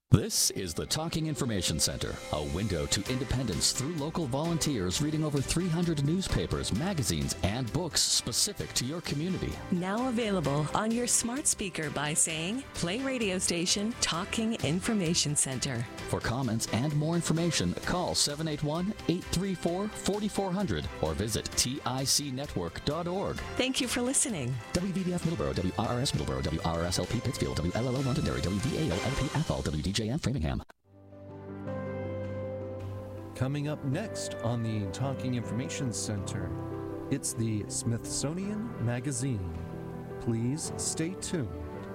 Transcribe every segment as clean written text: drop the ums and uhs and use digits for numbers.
This is the Talking Information Center, a window to independence through local volunteers reading over 300 newspapers, magazines, and books specific to your community. Now available on your smart speaker by saying, play radio station Talking Information Center. For comments and more information, call 781-834-4400 or visit ticnetwork.org. Thank you for listening. WVDF Middleborough, WRRS Middleborough, WRRSLP Pittsfield, WLLO Londonderry, WVAO-LP Athol, WDJM Framingham. Coming up next on the Talking Information Center, it's the Smithsonian Magazine. Please stay tuned.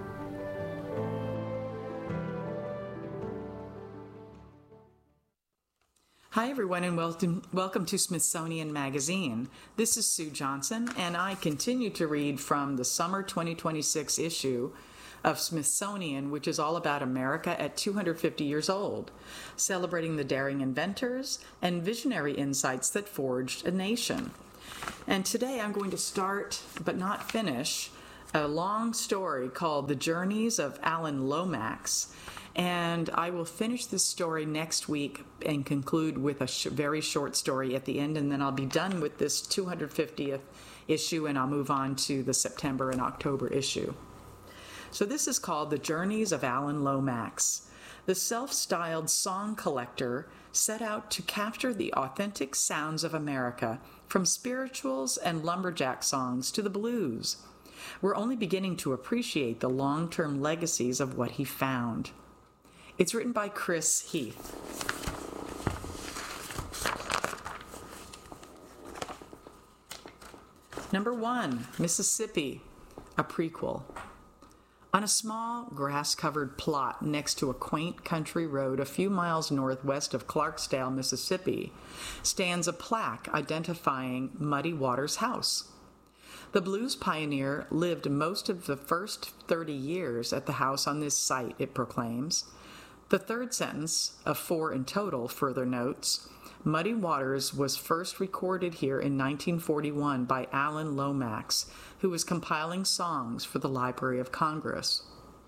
Hi, everyone, and welcome to Smithsonian Magazine. This is Sue Johnson, and I continue to read from the summer 2026 issue of Smithsonian, which is all about America at 250 years old, celebrating the daring inventors and visionary insights that forged a nation. And today I'm going to start, but not finish, a long story called The Journeys of Alan Lomax. And I will finish this story next week and conclude with a very short story at the end, and then I'll be done with this 250th issue, and I'll move on to the September and October issue. So this is called The Journeys of Alan Lomax. The self-styled song collector set out to capture the authentic sounds of America, from spirituals and lumberjack songs to the blues. We're only beginning to appreciate the long-term legacies of what he found. It's written by Chris Heath. Number 1, Mississippi, a prequel. On a small, grass-covered plot next to a quaint country road a few miles northwest of Clarksdale, Mississippi, stands a plaque identifying Muddy Waters' house. The blues pioneer lived most of the first 30 years at the house on this site, it proclaims. The third sentence, of 4 in total, further notes, Muddy Waters was first recorded here in 1941 by Alan Lomax, who was compiling songs for the Library of Congress.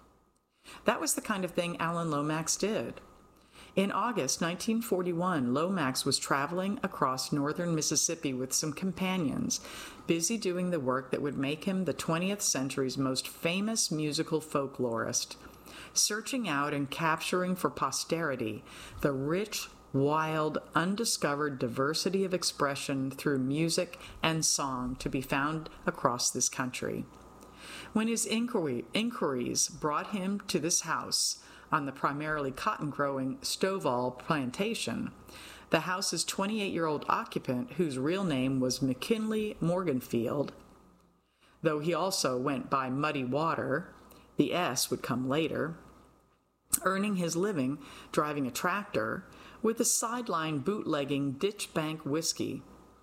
That was the kind of thing Alan Lomax did. In August 1941, Lomax was traveling across northern Mississippi with some companions, busy doing the work that would make him the 20th century's most famous musical folklorist, searching out and capturing for posterity the rich, wild, undiscovered diversity of expression through music and song to be found across this country. When his inquiries brought him to this house on the primarily cotton-growing Stovall plantation, the house's 28-year-old occupant, whose real name was McKinley Morganfield, though he also went by Muddy Water, the S would come later, earning his living driving a tractor with a sideline bootlegging ditch bank whiskey.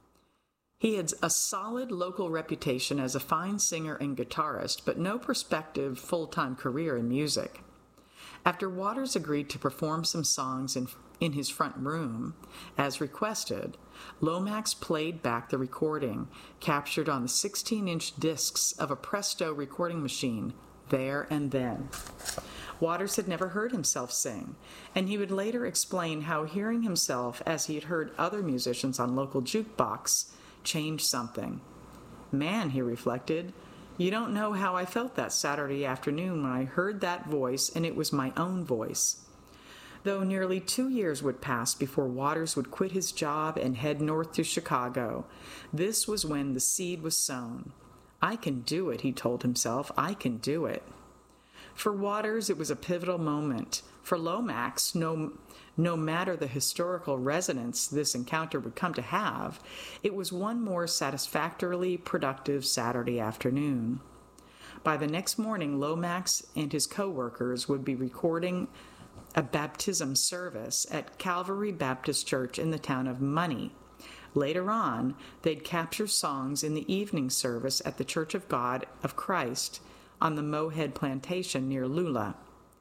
He had a solid local reputation as a fine singer and guitarist, but no prospective full-time career in music. After Waters agreed to perform some songs in his front room, as requested, Lomax played back the recording, captured on the 16-inch discs of a Presto recording machine, there and then. Waters had never heard himself sing, and he would later explain how hearing himself as he had heard other musicians on local jukebox changed something. Man, he reflected, you don't know how I felt that Saturday afternoon when I heard that voice, and it was my own voice. Though nearly 2 years would pass before Waters would quit his job and head north to Chicago, this was when the seed was sown. I can do it, he told himself. I can do it. For Waters, it was a pivotal moment. For Lomax, no matter the historical resonance this encounter would come to have, it was one more satisfactorily productive Saturday afternoon. By the next morning, Lomax and his co-workers would be recording a baptism service at Calvary Baptist Church in the town of Money. Later on, they'd capture songs in the evening service at the Church of God of Christ on the Mohead Plantation near Lula.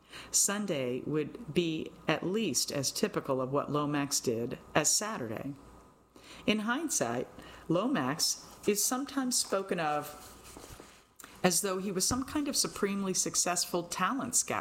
Sunday would be at least as typical of what Lomax did as Saturday. In hindsight, Lomax is sometimes spoken of as though he was some kind of supremely successful talent scout.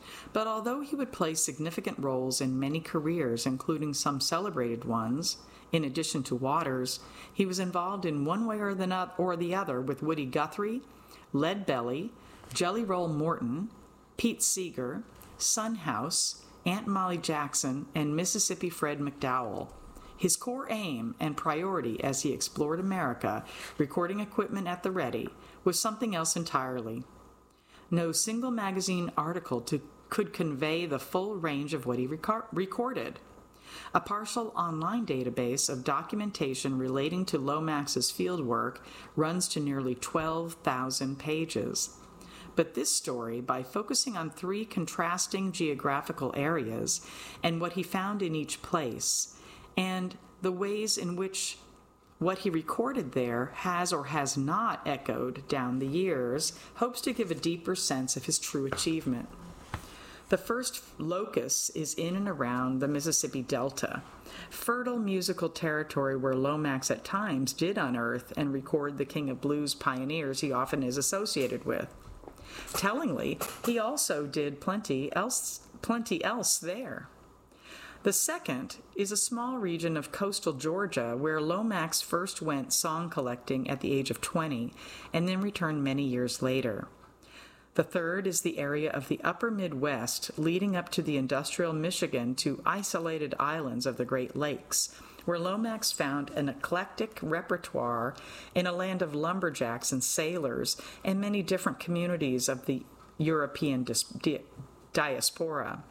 But although he would play significant roles in many careers, including some celebrated ones, in addition to Waters, he was involved in one way or the other with Woody Guthrie, Lead Belly, Jelly Roll Morton, Pete Seeger, Son House, Aunt Molly Jackson, and Mississippi Fred McDowell. His core aim and priority as he explored America, recording equipment at the ready, was something else entirely. No single magazine article could convey the full range of what he recorded. A partial online database of documentation relating to Lomax's fieldwork runs to nearly 12,000 pages. But this story, by focusing on 3 contrasting geographical areas and what he found in each place, and the ways in which what he recorded there has or has not echoed down the years, hopes to give a deeper sense of his true achievement. The first locus is in and around the Mississippi Delta, fertile musical territory where Lomax at times did unearth and record the king of blues pioneers he often is associated with. Tellingly, he also did plenty else there. The second is a small region of coastal Georgia where Lomax first went song collecting at the age of 20 and then returned many years later. The third is the area of the upper Midwest leading up to the industrial Michigan to isolated islands of the Great Lakes, where Lomax found an eclectic repertoire in a land of lumberjacks and sailors and many different communities of the European diaspora.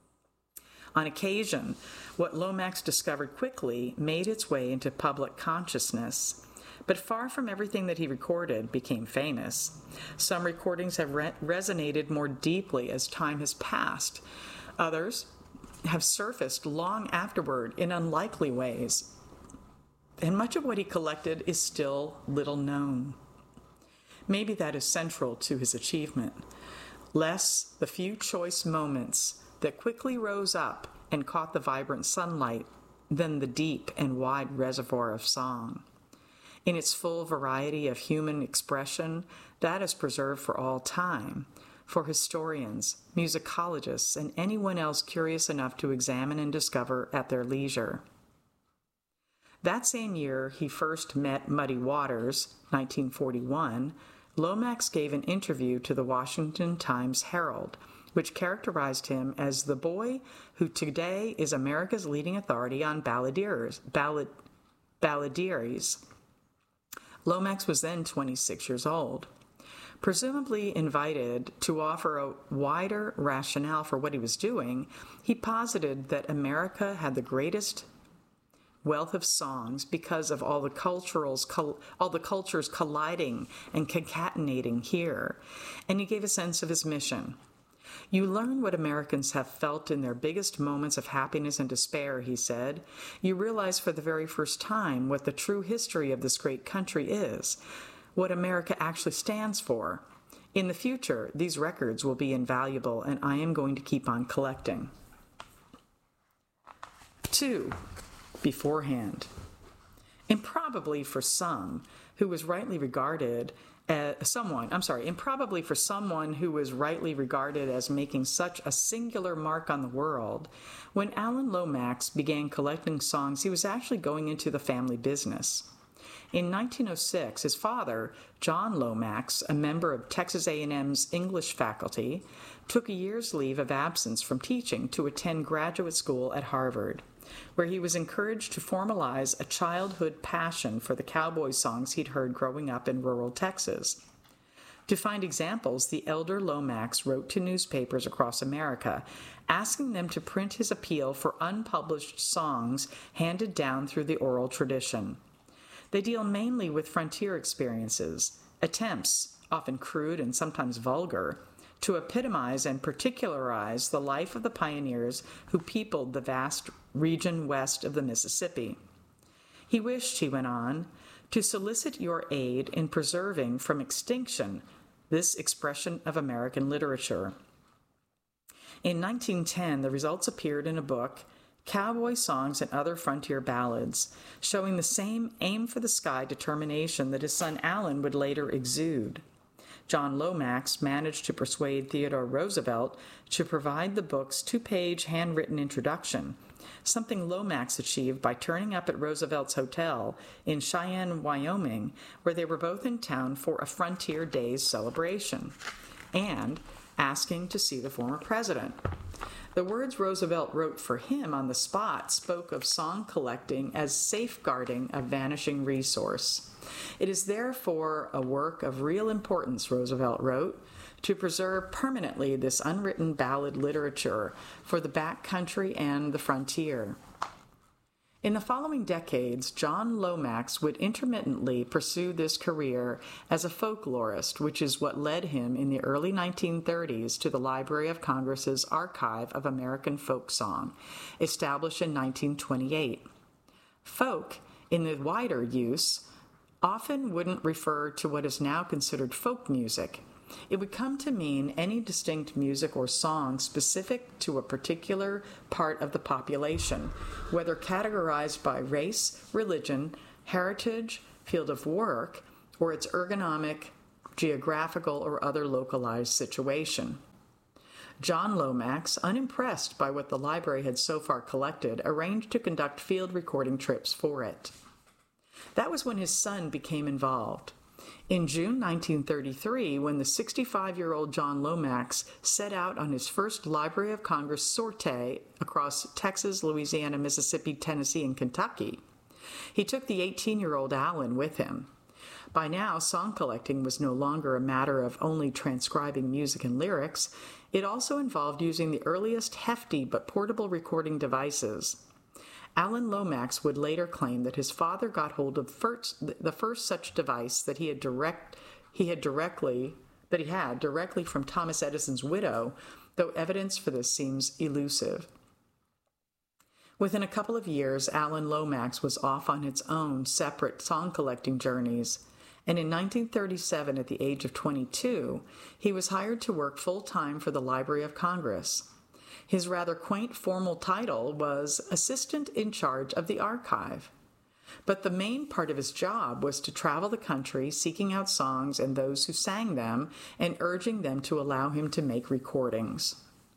On occasion, what Lomax discovered quickly made its way into public consciousness. But far from everything that he recorded became famous. Some recordings have resonated more deeply as time has passed. Others have surfaced long afterward in unlikely ways. And much of what he collected is still little known. Maybe that is central to his achievement. Less the few choice moments that quickly rose up and caught the vibrant sunlight than the deep and wide reservoir of song. In its full variety of human expression, that is preserved for all time, for historians, musicologists, and anyone else curious enough to examine and discover at their leisure. That same year he first met Muddy Waters, 1941, Lomax gave an interview to the Washington Times-Herald, which characterized him as the boy who today is America's leading authority on balladeers. Lomax was then 26 years old. Presumably invited to offer a wider rationale for what he was doing, he posited that America had the greatest wealth of songs because of all the cultures colliding and concatenating here, and he gave a sense of his mission. You learn what Americans have felt in their biggest moments of happiness and despair, he said. You realize for the very first time what the true history of this great country is, what America actually stands for. In the future, these records will be invaluable, and I am going to keep on collecting. 2. Beforehand. Improbably for someone who was rightly regarded as making such a singular mark on the world, when Alan Lomax began collecting songs, he was actually going into the family business. In 1906, his father, John Lomax, a member of Texas A&M's English faculty, took a year's leave of absence from teaching to attend graduate school at Harvard, where he was encouraged to formalize a childhood passion for the cowboy songs he'd heard growing up in rural Texas. To find examples, the elder Lomax wrote to newspapers across America, asking them to print his appeal for unpublished songs handed down through the oral tradition. They deal mainly with frontier experiences, attempts, often crude and sometimes vulgar, to epitomize and particularize the life of the pioneers who peopled the vast region west of the Mississippi. He wished, he went on, to solicit your aid in preserving from extinction this expression of American literature. In 1910, the results appeared in a book, Cowboy Songs and Other Frontier Ballads, showing the same aim-for-the-sky determination that his son Alan would later exude. John Lomax managed to persuade Theodore Roosevelt to provide the book's 2-page handwritten introduction, something Lomax achieved by turning up at Roosevelt's hotel in Cheyenne, Wyoming, where they were both in town for a Frontier Days celebration, and asking to see the former president. The words Roosevelt wrote for him on the spot spoke of song collecting as safeguarding a vanishing resource. It is therefore a work of real importance, Roosevelt wrote, to preserve permanently this unwritten ballad literature for the back country and the frontier. In the following decades, John Lomax would intermittently pursue this career as a folklorist, which is what led him in the early 1930s to the Library of Congress's Archive of American Folk Song, established in 1928. Folk, in the wider use, often wouldn't refer to what is now considered folk music. It would come to mean any distinct music or song specific to a particular part of the population, whether categorized by race, religion, heritage, field of work, or its ergonomic, geographical, or other localized situation. John Lomax, unimpressed by what the library had so far collected, arranged to conduct field recording trips for it. That was when his son became involved. In June 1933, when the 65-year-old John Lomax set out on his first Library of Congress sortie across Texas, Louisiana, Mississippi, Tennessee, and Kentucky, he took the 18-year-old Alan with him. By now, song collecting was no longer a matter of only transcribing music and lyrics. It also involved using the earliest hefty but portable recording devices. Alan Lomax would later claim that his father got hold of the first such device that he had directly from Thomas Edison's widow, though evidence for this seems elusive. Within a couple of years, Alan Lomax was off on its own separate song-collecting journeys, and in 1937, at the age of 22, he was hired to work full-time for the Library of Congress. His rather quaint formal title was Assistant in Charge of the Archive. But the main part of his job was to travel the country seeking out songs and those who sang them and urging them to allow him to make recordings.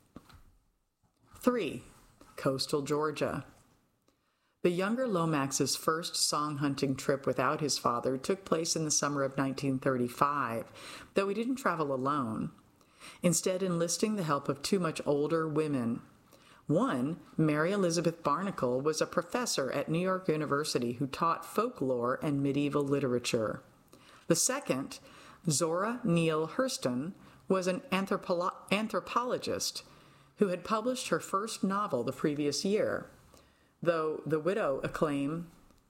3. Coastal Georgia. The younger Lomax's first song-hunting trip without his father took place in the summer of 1935, though he didn't travel alone, instead enlisting the help of two much older women. One, Mary Elizabeth Barnacle, was a professor at New York University who taught folklore and medieval literature. The second, Zora Neale Hurston, was an anthropologist who had published her first novel the previous year, though the wider acclaim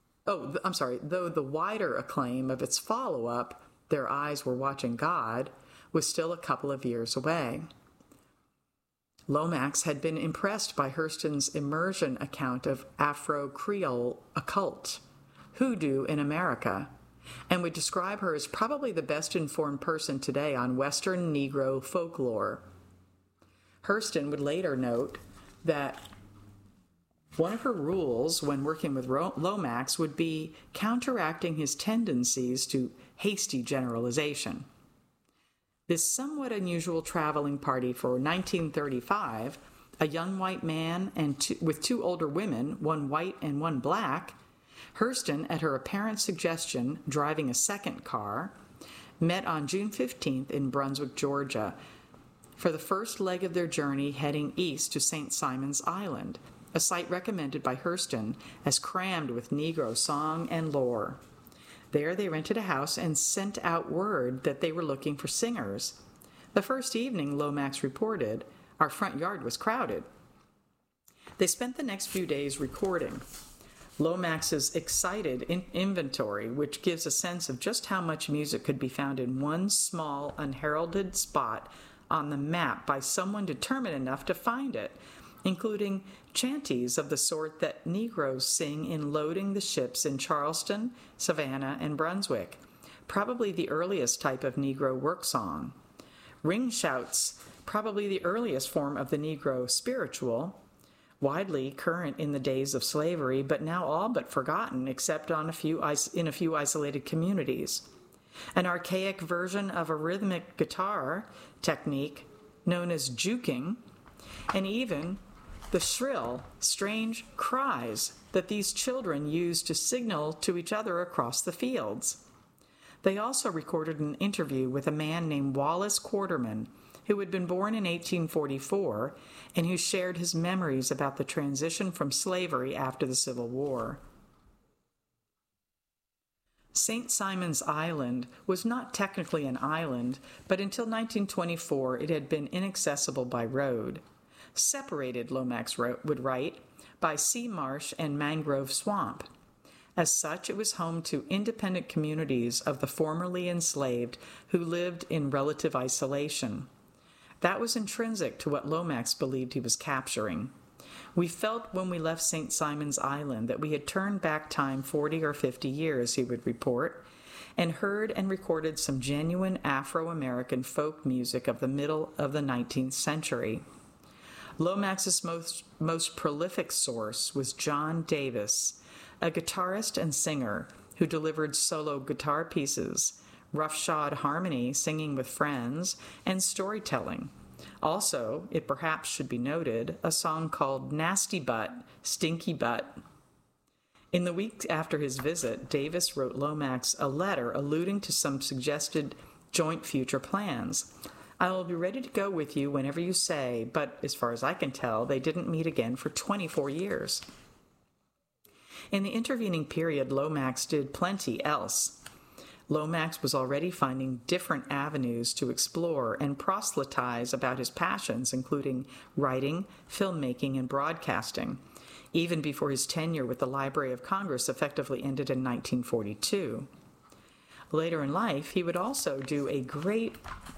of its follow-up, Their Eyes Were Watching God, was still a couple of years away. Lomax had been impressed by Hurston's immersion account of Afro-Creole occult, hoodoo in America, and would describe her as probably the best-informed person today on Western Negro folklore. Hurston would later note that one of her rules when working with Lomax would be counteracting his tendencies to hasty generalization. This somewhat unusual traveling party for 1935, a young white man with two older women, one white and one black, Hurston, at her apparent suggestion, driving a second car, met on June 15th in Brunswick, Georgia, for the first leg of their journey heading east to St. Simon's Island, a site recommended by Hurston as crammed with Negro song and lore. There they rented a house and sent out word that they were looking for singers. The first evening, Lomax reported, our front yard was crowded. They spent the next few days recording. Lomax's excited inventory, which gives a sense of just how much music could be found in one small, unheralded spot on the map by someone determined enough to find it, including chanties of the sort that Negroes sing in loading the ships in Charleston, Savannah, and Brunswick, probably the earliest type of Negro work song. Ring shouts, probably the earliest form of the Negro spiritual, widely current in the days of slavery, but now all but forgotten except in a few isolated communities. An archaic version of a rhythmic guitar technique known as juking, and even the shrill, strange cries that these children used to signal to each other across the fields. They also recorded an interview with a man named Wallace Quarterman, who had been born in 1844 and who shared his memories about the transition from slavery after the Civil War. St. Simon's Island was not technically an island, but until 1924 it had been inaccessible by road. Separated, Lomax would write, by sea marsh and mangrove swamp. As such, it was home to independent communities of the formerly enslaved who lived in relative isolation. That was intrinsic to what Lomax believed he was capturing. We felt when we left St. Simon's Island that we had turned back time 40 or 50 years, he would report, and heard and recorded some genuine Afro-American folk music of the middle of the 19th century. Lomax's most prolific source was John Davis, a guitarist and singer who delivered solo guitar pieces, roughshod harmony, singing with friends, and storytelling. Also, it perhaps should be noted, a song called Nasty Butt, Stinky Butt. In the week after his visit, Davis wrote Lomax a letter alluding to some suggested joint future plans. I will be ready to go with you whenever you say, but as far as I can tell, they didn't meet again for 24 years. In the intervening period, Lomax did plenty else. Lomax was already finding different avenues to explore and proselytize about his passions, including writing, filmmaking, and broadcasting, even before his tenure with the Library of Congress effectively ended in 1942. Later in life, he would also do a great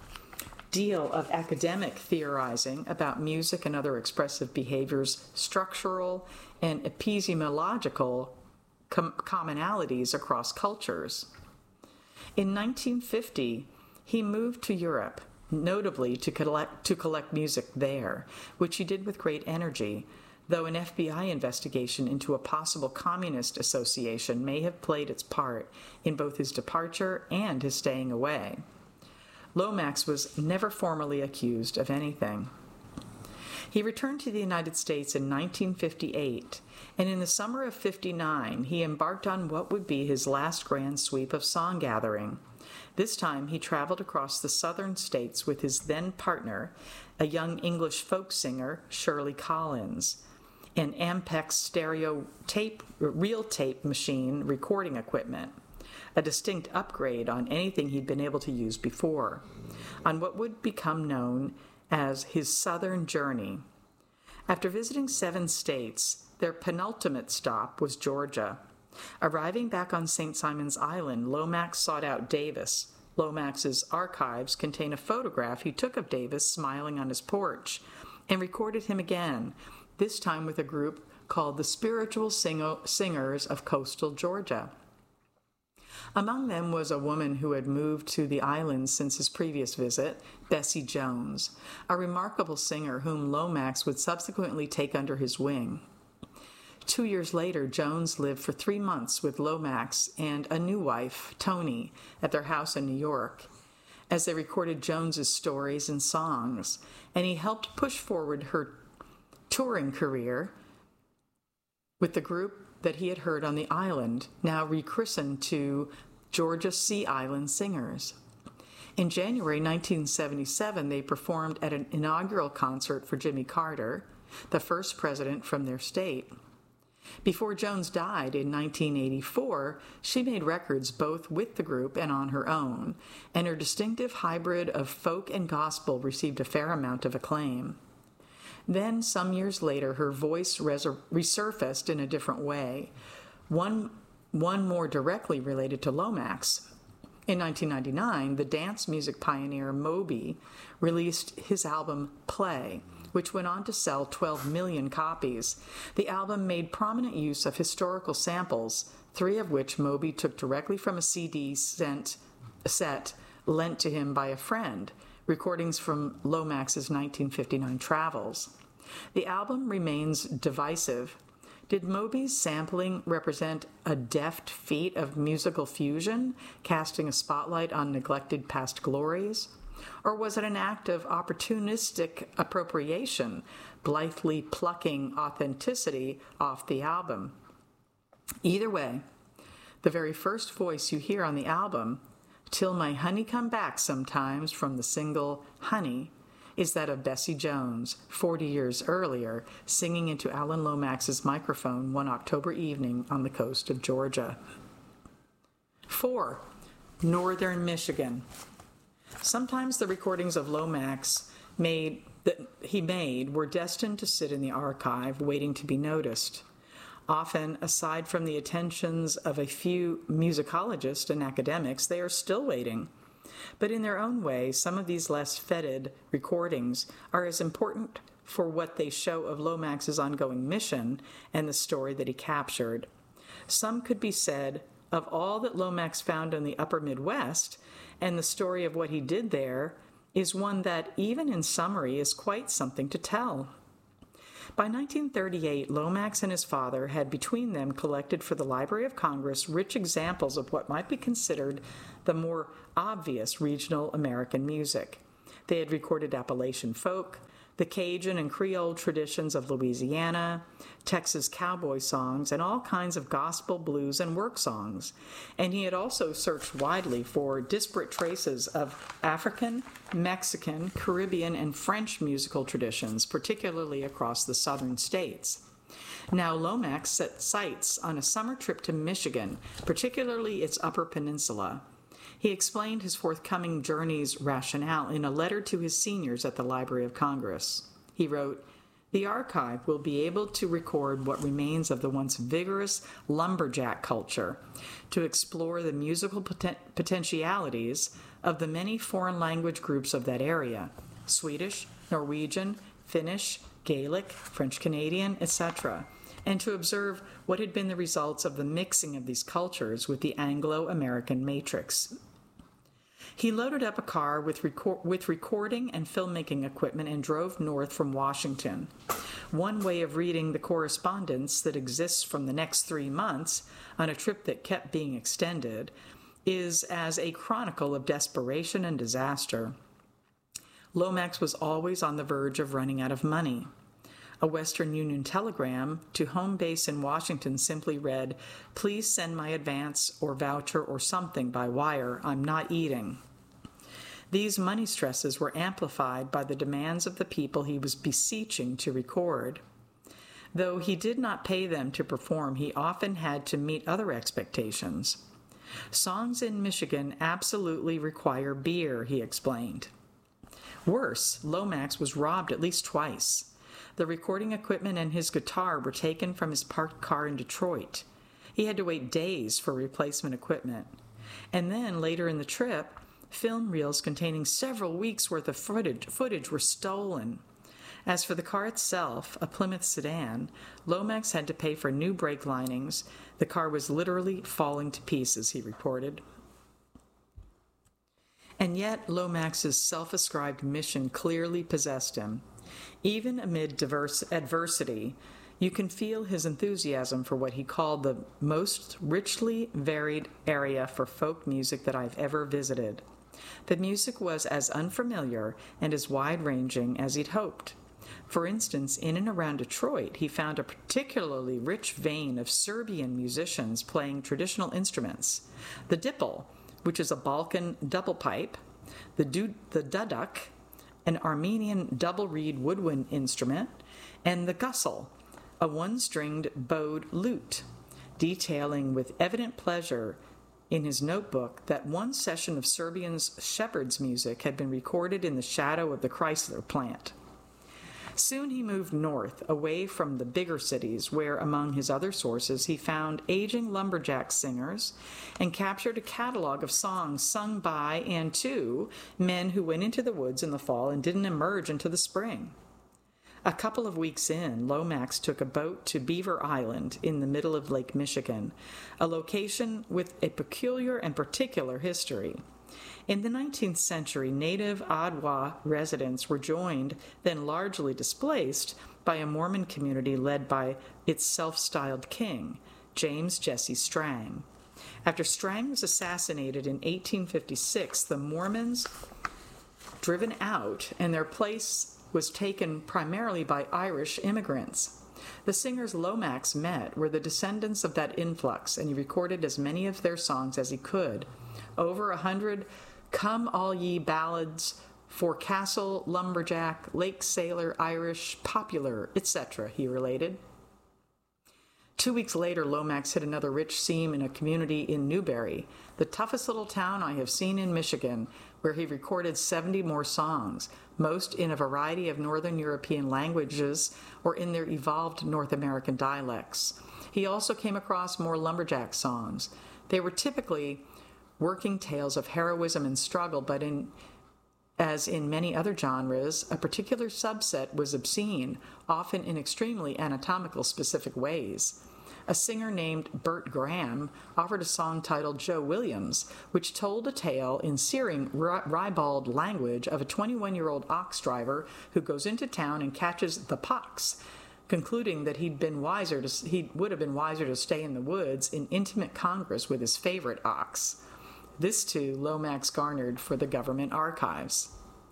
deal of academic theorizing about music and other expressive behaviors, structural and epistemological commonalities across cultures. In 1950, he moved to Europe, notably to collect music there, which he did with great energy, though an FBI investigation into a possible communist association may have played its part in both his departure and his staying away. Lomax was never formally accused of anything. He returned to the United States in 1958, and in the summer of '59, he embarked on what would be his last grand sweep of song gathering. This time, he traveled across the southern states with his then partner, a young English folk singer, Shirley Collins, and Ampex stereo reel tape machine recording equipment, a distinct upgrade on anything he'd been able to use before, on what would become known as his Southern Journey. After visiting 7 states, their penultimate stop was Georgia. Arriving back on St. Simon's Island, Lomax sought out Davis. Lomax's archives contain a photograph he took of Davis smiling on his porch, and recorded him again, this time with a group called the Spiritual Singers of Coastal Georgia. Among them was a woman who had moved to the island since his previous visit, Bessie Jones, a remarkable singer whom Lomax would subsequently take under his wing. 2 years later, Jones lived for 3 months with Lomax and a new wife, Toni, at their house in New York, as they recorded Jones's stories and songs, and he helped push forward her touring career with the group that he had heard on the island, now rechristened to Georgia Sea Island Singers. In January 1977, they performed at an inaugural concert for Jimmy Carter, the first president from their state. Before Jones died in 1984, she made records both with the group and on her own, and her distinctive hybrid of folk and gospel received a fair amount of acclaim. Then, some years later, her voice resurfaced in a different way, one more directly related to Lomax. In 1999, the dance music pioneer Moby released his album Play, which went on to sell 12 million copies. The album made prominent use of historical samples, 3 of which Moby took directly from a CD set lent to him by a friend, recordings from Lomax's 1959 travels. The album remains divisive, Did Moby's sampling represent a deft feat of musical fusion, casting a spotlight on neglected past glories? Or was it an act of opportunistic appropriation, blithely plucking authenticity off the album? Either way, the very first voice you hear on the album, "Till My Honey Come Back Sometimes," from the single Honey, is that of Bessie Jones, 40 years earlier, singing into Alan Lomax's microphone one October evening on the coast of Georgia. 4. Northern Michigan. Sometimes the recordings of Lomax that he made were destined to sit in the archive waiting to be noticed. Often, aside from the attentions of a few musicologists and academics, they are still waiting. But in their own way, some of these less feted recordings are as important for what they show of Lomax's ongoing mission and the story that he captured. Some could be said of all that Lomax found in the upper Midwest, and the story of what he did there is one that, even in summary, is quite something to tell. By 1938, Lomax and his father had between them collected for the Library of Congress rich examples of what might be considered the more obvious regional American music. They had recorded Appalachian folk, the Cajun and Creole traditions of Louisiana, Texas cowboy songs, and all kinds of gospel, blues, and work songs. And he had also searched widely for disparate traces of African, Mexican, Caribbean, and French musical traditions, particularly across the southern states. Now, Lomax set sights on a summer trip to Michigan, particularly its Upper Peninsula. He explained his forthcoming journey's rationale in a letter to his seniors at the Library of Congress. He wrote, "The archive will be able to record what remains of the once vigorous lumberjack culture, to explore the musical potentialities of the many foreign language groups of that area, Swedish, Norwegian, Finnish, Gaelic, French Canadian, etc., and to observe what had been the results of the mixing of these cultures with the Anglo-American matrix." He loaded up a car with recording and filmmaking equipment and drove north from Washington. One way of reading the correspondence that exists from the next 3 months, on a trip that kept being extended, is as a chronicle of desperation and disaster. Lomax was always on the verge of running out of money. A Western Union telegram to home base in Washington simply read, "Please send my advance or voucher or something by wire. I'm not eating." These money stresses were amplified by the demands of the people he was beseeching to record. Though he did not pay them to perform, he often had to meet other expectations. "Songs in Michigan absolutely require beer," he explained. Worse, Lomax was robbed at least twice. The recording equipment and his guitar were taken from his parked car in Detroit. He had to wait days for replacement equipment. And then, later in the trip, film reels containing several weeks' worth of footage were stolen. As for the car itself, a Plymouth sedan, Lomax had to pay for new brake linings. The car was literally falling to pieces, he reported. And yet, Lomax's self-ascribed mission clearly possessed him. Even amid adversity, you can feel his enthusiasm for what he called the most richly varied area for folk music that I've ever visited. The music was as unfamiliar and as wide-ranging as he'd hoped. For instance, in and around Detroit, he found a particularly rich vein of Serbian musicians playing traditional instruments. The dipel, which is a Balkan double pipe, the duduk, an Armenian double-reed woodwind instrument, and the gussel, a one-stringed bowed lute, detailing with evident pleasure in his notebook that one session of Serbian's shepherd's music had been recorded in the shadow of the Chrysler plant. Soon he moved north, away from the bigger cities, where, among his other sources, he found aging lumberjack singers and captured a catalog of songs sung by and to men who went into the woods in the fall and didn't emerge until the spring. A couple of weeks in, Lomax took a boat to Beaver Island in the middle of Lake Michigan, a location with a peculiar and particular history. In the 19th century, native Ottawa residents were joined, then largely displaced, by a Mormon community led by its self-styled king, James Jesse Strang. After Strang was assassinated in 1856, the Mormons driven out, and their place was taken primarily by Irish immigrants. The singers Lomax met were the descendants of that influx, and he recorded as many of their songs as he could. Over 100 Come All Ye ballads, Forecastle, Lumberjack, Lake Sailor, Irish, Popular, etc., he related. 2 weeks later, Lomax hit another rich seam in a community in Newberry, the toughest little town I have seen in Michigan, where he recorded 70 more songs, most in a variety of Northern European languages or in their evolved North American dialects. He also came across more lumberjack songs. They were typically working tales of heroism and struggle, but as in many other genres, a particular subset was obscene, often in extremely anatomical specific ways. A singer named Bert Graham offered a song titled Joe Williams, which told a tale in searing ribald language of a 21-year-old ox driver who goes into town and catches the pox, concluding that he would have been wiser to stay in the woods in intimate congress with his favorite ox. This, too, Lomax garnered for the government archives.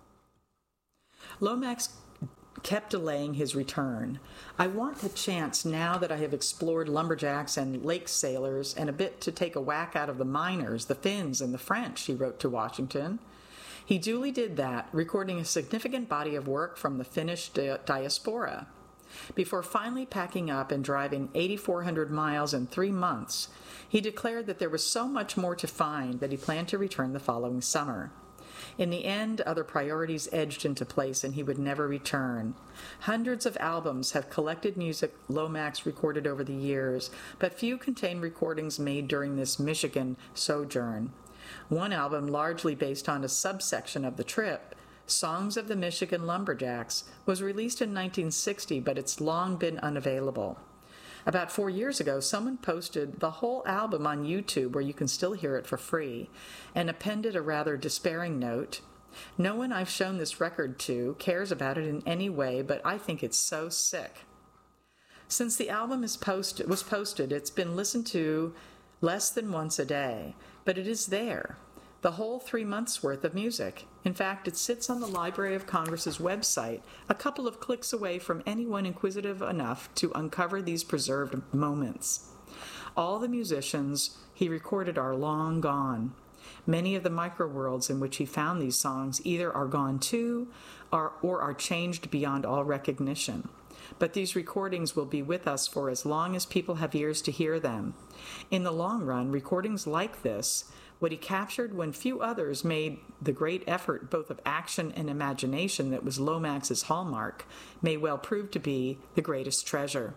Lomax kept delaying his return. I want the chance, now that I have explored lumberjacks and lake sailors, and a bit to take a whack out of the miners, the Finns, and the French, he wrote to Washington. He duly did that, recording a significant body of work from the Finnish diaspora. Before finally packing up and driving 8,400 miles in 3 months, he declared that there was so much more to find that he planned to return the following summer. In the end, other priorities edged into place, and he would never return. Hundreds of albums have collected music Lomax recorded over the years, but few contain recordings made during this Michigan sojourn. One album, largely based on a subsection of the trip, Songs of the Michigan Lumberjacks, was released in 1960, but it's long been unavailable. About 4 years ago, someone posted the whole album on YouTube, where you can still hear it for free, and appended a rather despairing note. No one I've shown this record to cares about it in any way, but I think it's so sick. Since the album was posted, it's been listened to less than once a day, but it is there. The whole 3 months' worth of music. In fact, it sits on the Library of Congress's website, a couple of clicks away from anyone inquisitive enough to uncover these preserved moments. All the musicians he recorded are long gone. Many of the microworlds in which he found these songs either are gone too, or are changed beyond all recognition. But these recordings will be with us for as long as people have ears to hear them. In the long run, recordings like this, what he captured when few others made the great effort both of action and imagination that was Lomax's hallmark, may well prove to be the greatest treasure.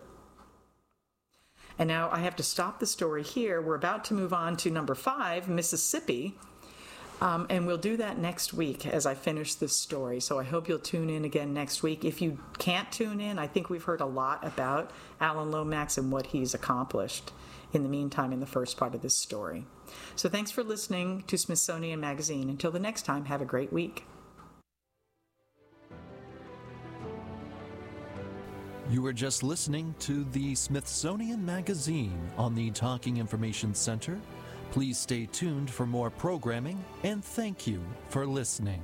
And now I have to stop the story here. We're about to move on to number 5, Mississippi, and we'll do that next week as I finish this story. So I hope you'll tune in again next week. If you can't tune in, I think we've heard a lot about Alan Lomax and what he's accomplished in the meantime in the first part of this story. So thanks for listening to Smithsonian Magazine. Until the next time, have a great week. You were just listening to the Smithsonian Magazine on the Talking Information Center. Please stay tuned for more programming, and thank you for listening.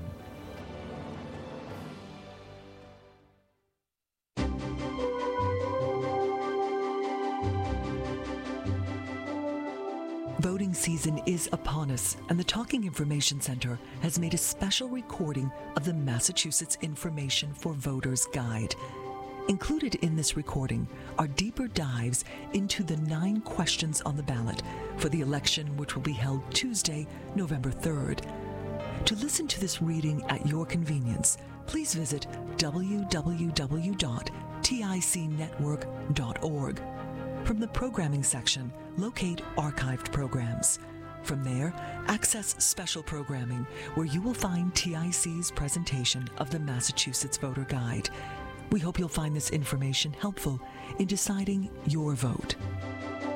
Voting season is upon us, and the Talking Information Center has made a special recording of the Massachusetts Information for Voters Guide. Included in this recording are deeper dives into the 9 questions on the ballot for the election, which will be held Tuesday, November 3rd. To listen to this reading at your convenience, please visit www.ticnetwork.org. From the programming section, locate archived programs. From there, access special programming, where you will find TIC's presentation of the Massachusetts Voter Guide. We hope you'll find this information helpful in deciding your vote.